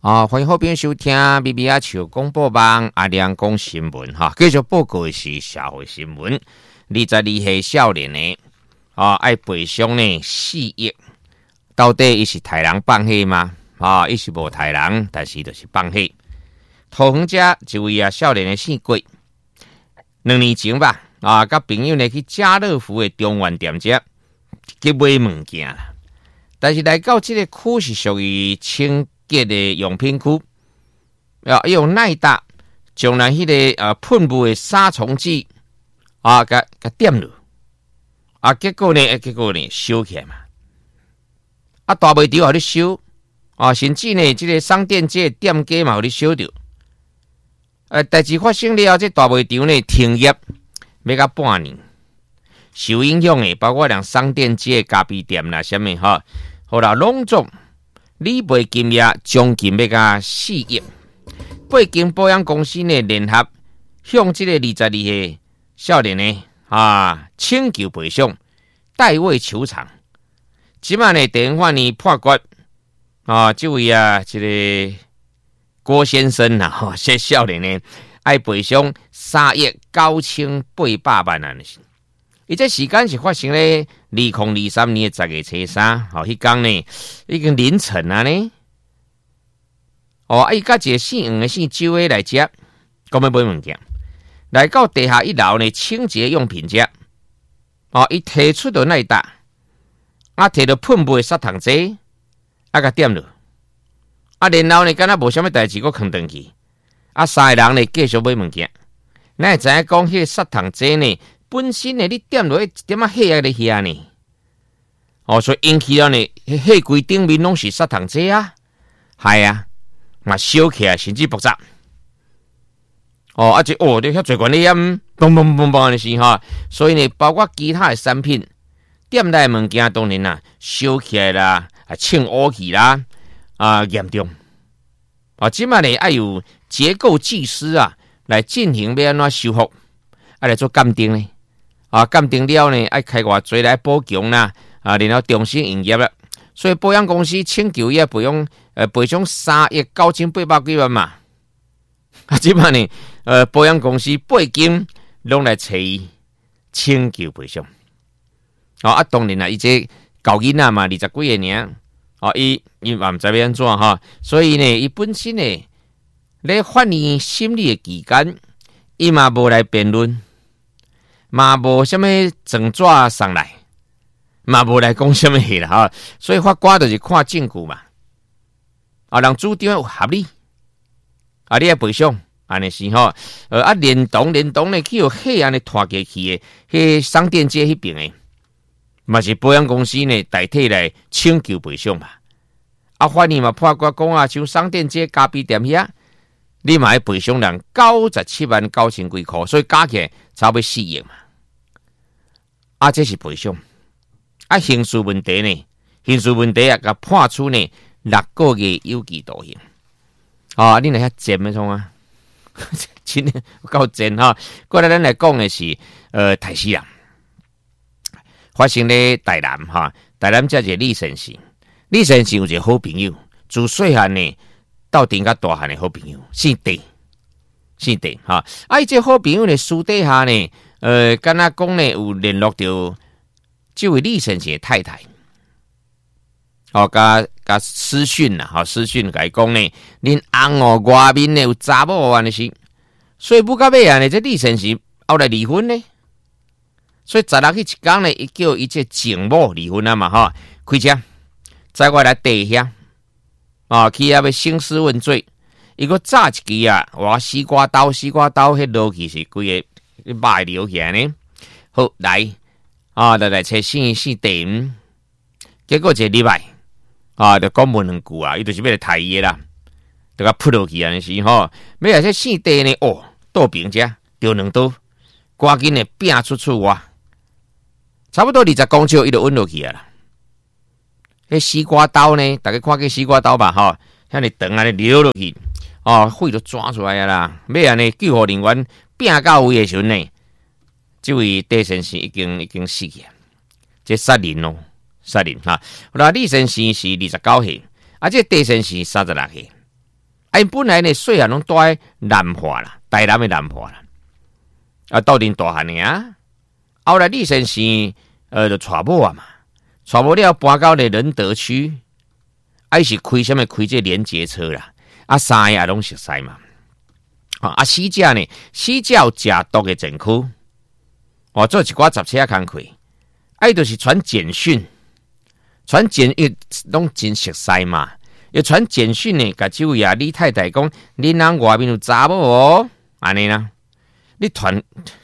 欢迎好朋友收听 BBA 笑广播网阿亮讲新闻继续报告的是社会新闻。22岁少年的爱赔偿呢4亿，到底伊是杀人放火吗？伊是无杀人，但是就是放火。桃园遮一位少年的姓郭，2年前吧甲朋友呢去家乐福的中原店遮去买物件啦，但是来到这个区是属于清洁的用品区，用耐打将咱迄个喷雾的杀虫剂甲点落，结果呢烧起来嘛，大卖场互你烧，甚至呢这个商店街店家嘛互你烧着，代志发生了后，这大卖场呢停业要到半年，受影响的包括商店街咖啡店啦，什么好啦，拢总理赔金额将近要到4亿。8间保险公司呢联合向这个22岁少年呢请求赔偿，代位求偿。即摆呢，地方法院判决这位这个郭先生这少年呢爱赔偿3亿9800万的事。伊这时间是发生咧2023年10月初3，迄天呢已经凌晨啊呢。伊甲一个姓黄的姓周的来遮，讲要买物件，来到地下1楼呢清洁用品遮，伊提出到那一搭，摕到喷雾的杀虫剂，甲点落，然后呢，敢若无啥物代志，佫囥转去，3个人呢继续买物件，咱会知影讲迄个杀虫剂呢？本身呢，你点落一点血在遐呢，所以引起了呢，血柜顶面拢是杀虫剂系嘛烧起来甚至爆炸。你遐侪管理烟，嘣嘣嘣嘣的是所以呢，包括其他的产品，店内物件当然烧起来啦，呛乌气啦，严重。即摆呢，要有结构技师来进行要安怎修复，来做鉴定呢。鉴定了呢，要开偌济来补强啦，然后重新营业了。所以保险公司请求伊赔偿3亿9800几万嘛。即摆呢，保险公司8间拢来找伊请求赔偿。当然啦，伊这教囡仔嘛，20几个年，伊嘛毋知要安怎所以呢，伊本身呢，咧法院审理的期间，伊嘛无来辩论。嘛无什么证纸送来，嘛无来讲什么啦所以法官就是看证据嘛。人主张有合理，你要赔偿，安尼是连同呢去有血安尼拖过去的，迄商店街迄边的，嘛是保险公司呢代替来请求赔偿嘛。法院嘛判决讲像商店街咖啡店遐，你嘛要赔偿人97万9000几块，所以加起来差不多4亿嘛。这是赔偿。刑事问题呢？刑事问题甲判处呢6个月有期徒刑。你若遐贱的创真的够贱过来咱来讲的是台西人发生咧台南台南这个李先生有一个好朋友，自细汉呢到顶到大汉的好朋友，姓戴。伊这好朋友呢私底下呢。敢若讲呢，有联络到这位李先生的太太，甲私讯啦，私讯甲伊讲呢，恁翁外面呢有查某安尼是，所以不到尾呢，这李先生后来离婚呢，所以16去一天呢，伊叫伊这前某离婚嘛开车载我来地遐，去要兴师问罪，伊个炸一支哇西瓜刀，迄落去是规个。卖流起来呢，好来来找姓地，结果一个礼拜就讲问2句伊就是要来杀伊啦，就甲扑落去安尼是要来这姓地呢倒病者丢2刀，赶紧呢拼出外，差不多20公尺伊就稳落去啦。迄西瓜刀呢，大家看过西瓜刀吧遐尼长安尼流落去，血都抓出来啦，要安尼救护人员。拼到位的时候呢，这位戴先生已经死去，这杀人李先生是29岁，这戴先生36岁， 因本来呢细汉拢住喺南华啦，台南的南华啦，到阵大汉尔，后来李先生就娶某啊嘛，娶某了搬到咧仁德区，是开什么开这连接车啦，三个也拢熟悉嘛。死者呢，死者有食毒的前科，做一寡杂车工课，就是传简讯，拢真熟悉嘛。要传简讯呢，甲这位李太太讲，恁人外面有查某哦，安尼啦。你传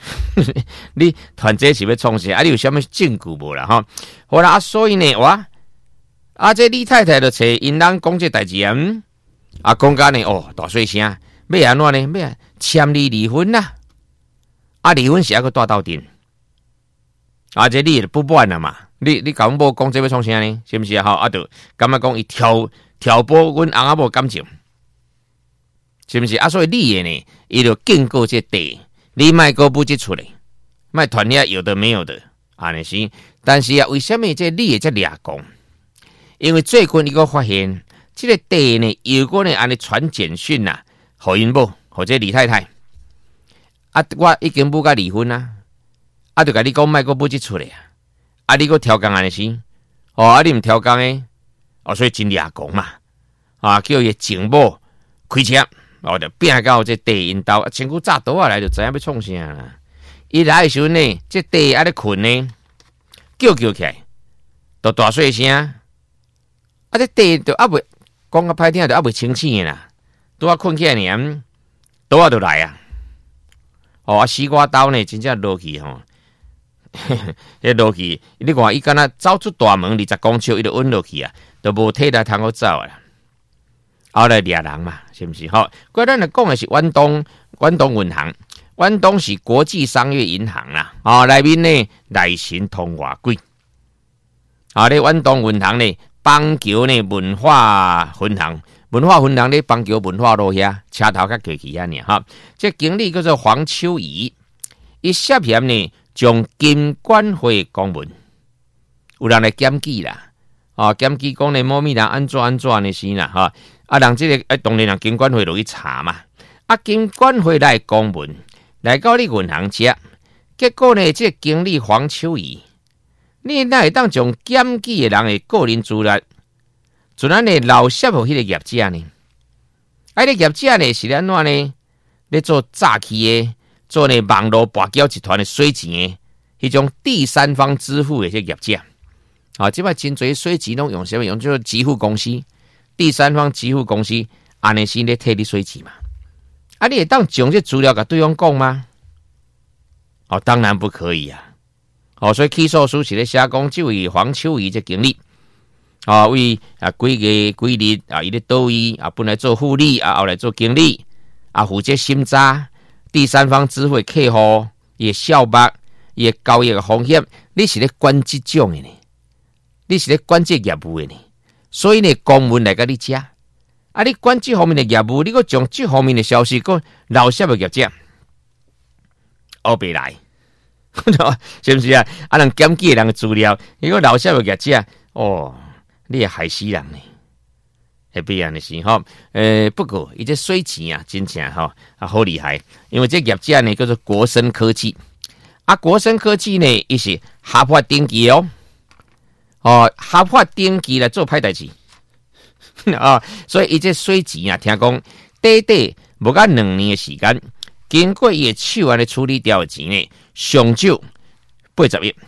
这是要创啥？你有啥物证据无啦？好啦，所以呢，这李太太就找因人讲这代志讲甲呢，大细声，要安怎呢？要签离婚啦。离婚是还个大斗阵，这你不满啦嘛？你甲阮某讲这要创啥呢？是不是啊？就感觉讲伊挑拨阮翁仔某感情，是不是？所以你的呢，伊就经过这地，你莫个不即出来，莫传遐有的没有的，安尼是。但是为什么这你的这俩讲？因为最近伊个发现，这个地呢，如果呢安尼传简讯呐，互因某或者李太太，我已经不甲离婚啦，就甲你讲莫个不即出来你个调工安尼是，你毋调工诶。所以真俩讲嘛，叫伊情某开车，就拼到这地因兜，身躯炸倒来就知影要创啥啦。伊来的时候呢，这地咧困呢，叫起来，就大细声，这地就未讲个歹听，就未清醒啦，拄困起来呢，倒就来西瓜刀呢，真正落去迄落去，你看伊敢若走出大门20公尺，伊就稳落去都无体力通好走啦。后来俩人嘛，是不是？咱来讲的是远东银行，远东是国际商业银行啦。内面呢内神通外鬼。咧远东银行呢，邦桥呢文化分行咧邦桥文化路遐，车头较过去遐这经理叫做黄秋怡，伊涉嫌呢。将金管会公文，有人来检举啦，检举讲呢某物人安怎呢是啦，人这个当然人金管会落去查嘛，金管会来公文来到你银行遮，结果呢这个经理黄秋怡，你哪会当将检举的人的个人资料，就咱呢漏泄互迄个业者呢？那业者呢是安怎呢？咧做诈欺的。做呢网络跋筊集团的洗钱的，迄种第三方支付的些业者，即摆真侪洗钱拢用什么？用就是支付公司、第三方支付公司，安尼是咧替你洗钱嘛？你会当将这资料甲对方讲吗？当然不可以所以起诉书是咧写讲，这位黄秋怡这经理，为几日伊咧倒位本来做副理后来做经理负责审查。第三方支付客户也小目也交易的风险，你是咧管这种的呢？你是咧管这业务的呢？所以呢，公文来甲你遮，你管这方面的业务，你阁将这方面的消息阁漏泄给业者，白来，是不是啊？人检举人的资料，如果漏泄给业者，你会害死人呢？会必然的是不过伊这水钱真正好厉害，因为这业者呢叫做国生科技，国生科技呢伊是合法登记合法登记来做歹代志所以伊这水钱听讲短无甲2年的时间，经过伊的手安的处理掉的钱呢，上少80亿。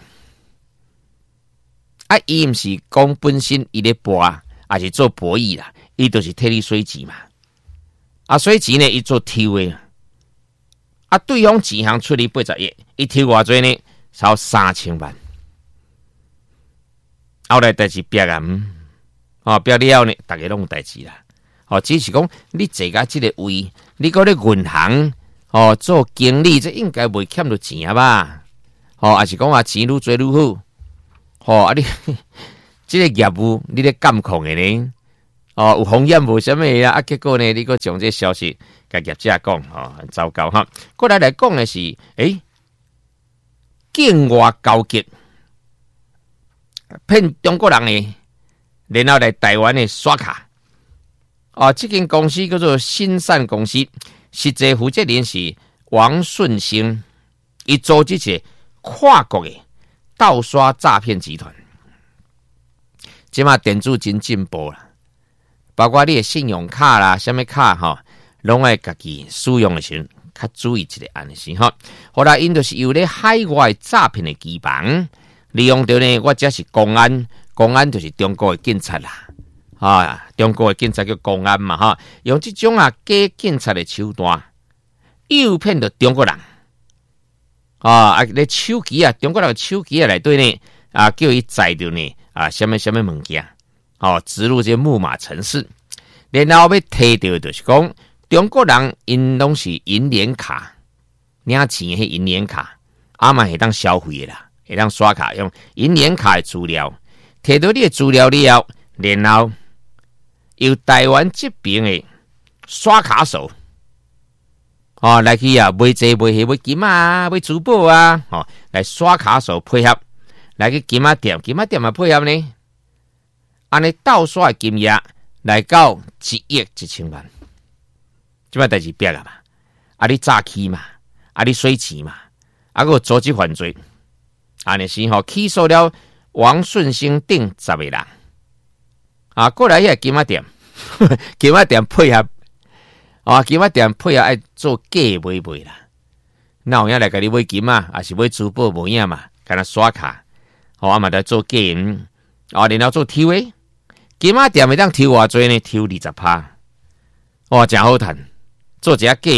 伊毋是讲本身伊咧博还是做博弈啦，伊就是替你水钱嘛。水钱呢，伊做抽的对方钱项出嚟80亿，伊抽偌济呢？超3000万。后来代志逼逼了后呢，大家拢有代志啦。只是讲你坐到这个位，你搁咧银行做经理，这应该袂欠到钱吧？还是讲钱愈做愈好？你这个业务你咧监控的呢？有风险无什么结果呢？你搁将这消息甲业者讲，很糟糕过来讲的是，境外交易骗中国人的，然后来台湾的刷卡， 这间公司叫做新善公司，实际负责人是王顺兴，伊组织一个跨国的盗刷诈骗集团。即马电子真进步啦，包括你的信用卡啦、什么卡吼，拢爱家己使用的时候较注意一个安尼吼。后来因就是有咧海外诈骗的基房，利用到呢，我只是公安，公安就是中国的警察啦。中国的警察叫公安嘛，用这种假警察的手段，诱骗到中国人，咧手机中国人的手机内底呢，叫伊载着呢，什么物件，植入这些木马程式，然后要摕到就是讲，中国人因拢是银联卡，领钱迄银联卡，嘛会当消费啦，会当刷卡用银联卡的资料，摕到你的资料了，然后由台湾这边的刷卡手，来去买这买迄买金买珠宝来刷卡手配合，来去金店也配合呢，安尼盗刷的金额来到1亿1千万，这摆代志逼啊嘛，你诈欺嘛，你洗钱嘛，个组织犯罪，安尼是起诉了王顺兴等10个人。过来遐金仔店，金仔店配合，金仔店配合爱做假买啦。那有影来甲你买金啊，还是买珠宝无影嘛？敢若刷卡，嘛来做假银，然后做抽诶。金仔店会当抽偌济呢？抽20%，真好赚。做一下假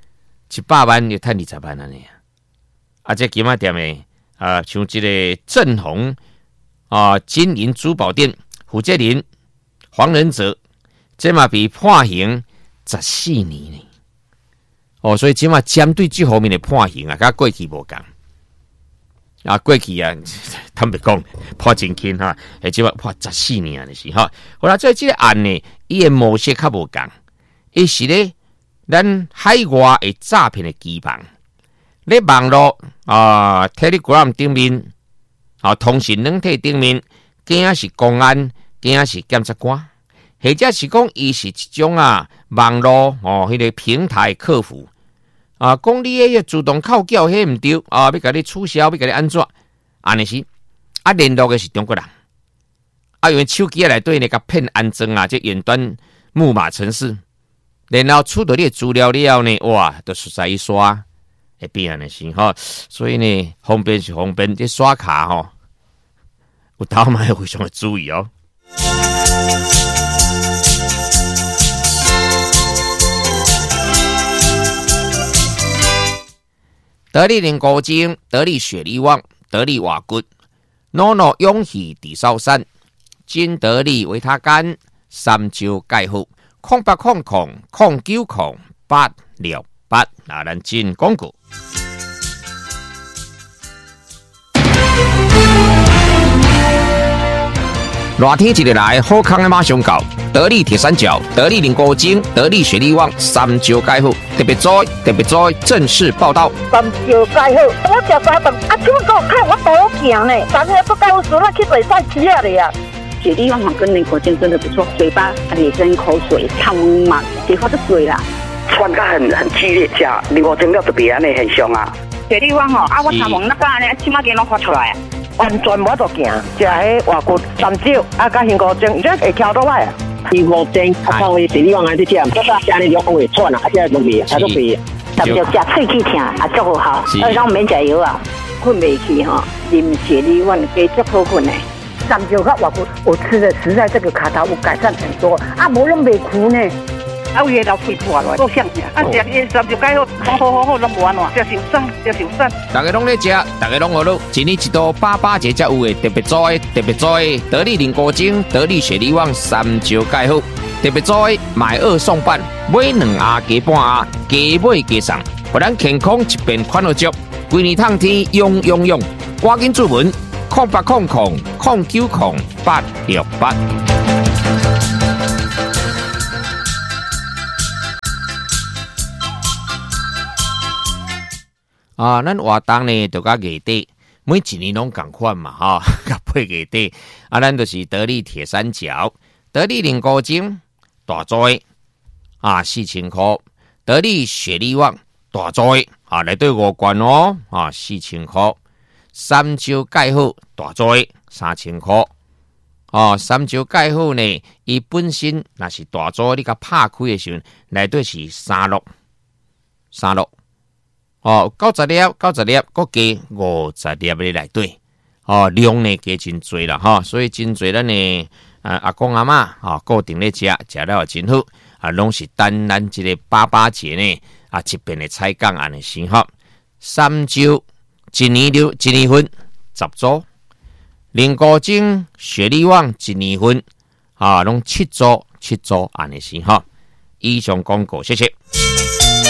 ，100万就赚20万安尼。这金仔店诶，像这个正红金银珠宝店负责人。黄仁哲，这嘛被判刑14年呢。所以这嘛针对这方面的判刑甲过去无共。过去坦白讲判真轻这嘛判14年的是好啦，在这个案呢，伊的模式较无共，伊是咧咱海外的诈骗的基盘，咧网络Telegram 顶面通讯软体顶面，竟是公安。竟是检察官，或者是讲伊是一种网络迄个平台客服讲你迄自动扣缴迄唔对要甲你取消，要甲你安怎？安尼是联络的是中国人用手机内底呢甲骗安装这远端木马程式，然后取到你的资料了呢，哇，都实在一刷会变安尼是所以呢方便是方便，这刷卡有当然要非常的注意得力零高精，得力雪力旺，得力瓦骨，NONO 勇气抵烧山，金得力维他干，3招解好，0800090868，咱进广告。热天一日来，好康的马上到。得力铁三角、得力零高精、得力雪力旺，3招解好，特别在正式报道。3招解好，我吃早饭，怎么给我看我多行呢？咱这不该我说那去比赛吃了呀。雪力旺跟零高精真的不错，嘴巴也跟口水烫嘛，结果就水啦。穿得很激烈，吃零高精了特别安尼很凶啊。雪力旺我头毛那个安尼，起码给我发出来啊。完全无得行，食迄外骨3招，甲杏高精，这会挑倒来啊。杏高精，稍微雪力旺安尼食，食安尼就会喘啊，这都味，都味。3招食喙齿疼，足好，咱免食药啊，困袂去啉雪力旺加足好困的。3招甲外骨，我吃的实在这个卡头有改善很多，无拢袂苦呢。有迄老肺破落，够香食。食伊3招解好，拢无安怎，食受伤。大家拢咧食，大家拢好乐，一年一度88节才有诶，特别在得力零高精、得力雪力旺3招解好，特别在买2送半，买2盒加半盒，加买加送，互咱健康一边款乐足，规年通天用，赶紧注文0800090868。咱活动呢，就到月底，每一年拢同款嘛，到8月底，咱就是得力铁三角、得力零高精、 大组的4000块，得利雪利旺大组的内底5罐哦4000块，三洲钙好大组的3000块。三洲钙好呢，伊本身若是大组，你甲拍开的时候，内底是36，90粒，佮加50粒的内底，量呢加真多啦所以真多咱呢阿公阿嬷固定咧食了真好拢是等咱这个爸节呢这边的菜讲安尼生活。三洲一年份10组。林高精、雪利旺1年份拢7组安尼是以上广告，谢谢。